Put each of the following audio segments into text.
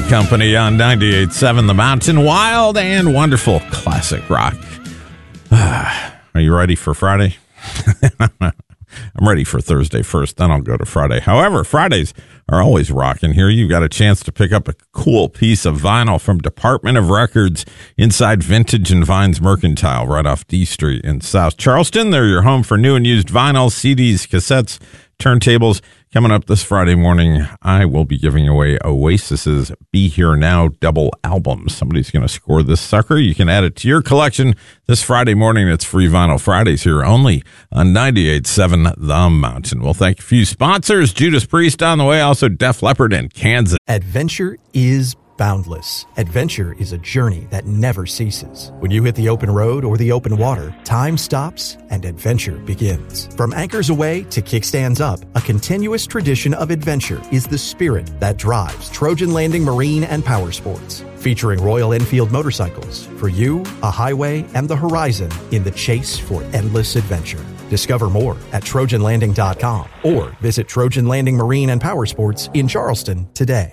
Company on 98.7 The Mountain. Wild and wonderful classic rock. Are you ready for Friday? I'm ready for Thursday first, then I'll go to Friday. However, Fridays are always rocking here. You've got a chance to pick up a cool piece of vinyl from Department of Records inside Vintage and Vines Mercantile right off D Street in South Charleston. They're your home for new and used vinyl, CDs, cassettes, turntables. Coming up this Friday morning, I will be giving away Oasis's Be Here Now double album. Somebody's going to score this sucker. You can add it to your collection this Friday morning. It's Free Vinyl Fridays here only on 98.7 The Mountain. We'll thank a few sponsors. Judas Priest on the way, also Def Leppard and Kansas. Adventure is boundless. Adventure is a journey that never ceases. When you hit the open road or the open water, time stops and adventure begins. From anchors away to kickstands up, a continuous tradition of adventure is the spirit that drives Trojan Landing Marine and Power Sports. Featuring Royal Enfield motorcycles, for you, a highway, and the horizon in the chase for endless adventure. Discover more at TrojanLanding.com or visit Trojan Landing Marine and Power Sports in Charleston today.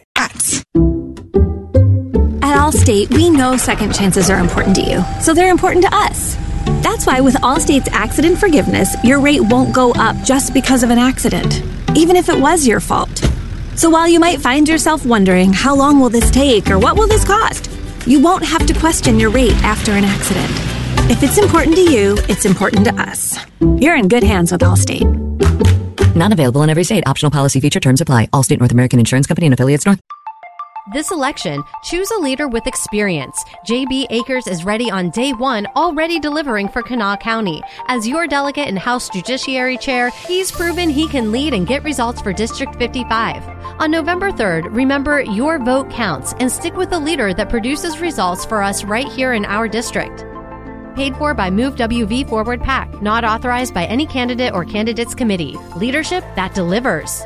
At Allstate, we know second chances are important to you, so they're important to us. That's why with Allstate's accident forgiveness, your rate won't go up just because of an accident, even if it was your fault. So while you might find yourself wondering, how long will this take or what will this cost? You won't have to question your rate after an accident. If it's important to you, it's important to us. You're in good hands with Allstate. Not available in every state. Optional policy feature terms apply. Allstate North American Insurance Company and affiliates North. This election, choose a leader with experience. J.B. Akers is ready on day one, already delivering for Kanawha County. As your delegate and House Judiciary Chair, he's proven he can lead and get results for District 55. On November 3rd, remember your vote counts and stick with a leader that produces results for us right here in our district. Paid for by Move WV Forward PAC. Not authorized by any candidate or candidates committee. Leadership that delivers.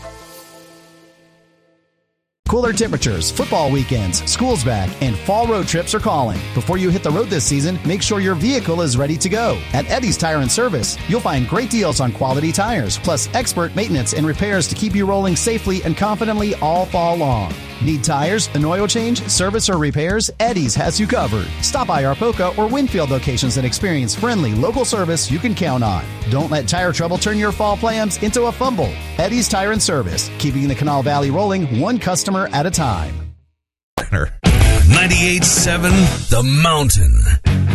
Cooler temperatures, football weekends, school's back, and fall road trips are calling. Before you hit the road this season, make sure your vehicle is ready to go. At Eddie's Tire and Service, you'll find great deals on quality tires, plus expert maintenance and repairs to keep you rolling safely and confidently all fall long. Need tires, an oil change, service, or repairs? Eddie's has you covered. Stop by our Poca or Winfield locations and experience friendly local service you can count on. Don't let tire trouble turn your fall plans into a fumble. Eddie's Tire and Service, keeping the Kanawha Valley rolling one customer at a time. 98.7 The Mountain.